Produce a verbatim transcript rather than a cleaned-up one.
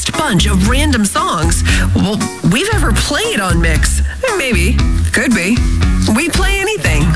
biggest bunch of random songs well, we've ever played on Mix. Maybe. Could be. We play anything.